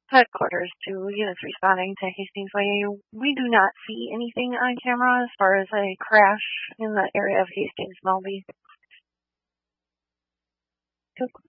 Headquarters to units responding to Hastings Way. We do not see anything on camera as far as a crash in the area of Hastings Melby.